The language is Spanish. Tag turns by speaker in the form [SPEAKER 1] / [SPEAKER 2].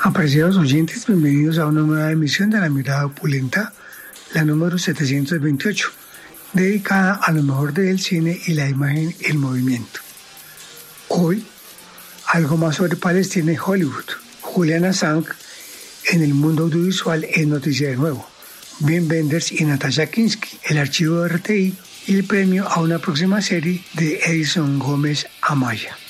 [SPEAKER 1] Apreciados oyentes, bienvenidos a una nueva emisión de La Mirada Opulenta, la número 728, dedicada a lo mejor del cine y la imagen en movimiento. Hoy, algo más sobre Palestina y Hollywood. Julian Assange en el mundo audiovisual es noticia de nuevo. Ben Wenders y Natasha Kinski, el archivo de RTI y el premio a una próxima serie de Edison Gómez Amaya.